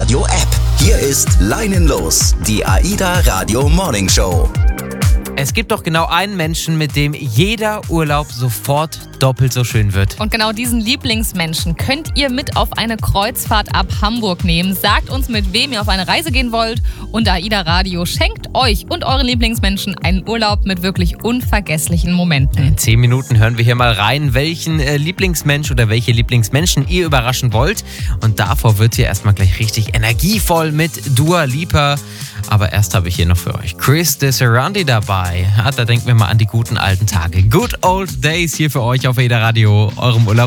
Radio App. Hier ist Leinenlos, die AIDA Radio Morning Show. Es gibt doch genau einen Menschen, mit dem jeder Urlaub sofort doppelt so schön wird. Und genau diesen Lieblingsmenschen könnt ihr mit auf eine Kreuzfahrt ab Hamburg nehmen. Sagt uns, mit wem ihr auf eine Reise gehen wollt. Und AIDA Radio schenkt euch und euren Lieblingsmenschen einen Urlaub mit wirklich unvergesslichen Momenten. In 10 Minuten hören wir hier mal rein, welchen Lieblingsmensch oder welche Lieblingsmenschen ihr überraschen wollt. Und davor wird hier erstmal gleich richtig energievoll mit Dua Lipa. Aber erst habe ich hier noch für euch Chris Desirandi dabei. Da denken wir mal an die guten alten Tage. Good Old Days hier für euch auf AIDA Radio, eurem Urlaub.